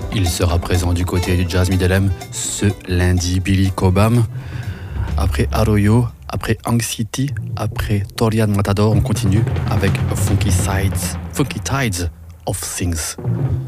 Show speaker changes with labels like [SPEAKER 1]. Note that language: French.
[SPEAKER 1] Il sera présent du côté du Jazz Middelheim ce lundi. Billy Cobham. Après Arroyo, après Anxiety, après Torian Matador, on continue avec Funky Tides of Things.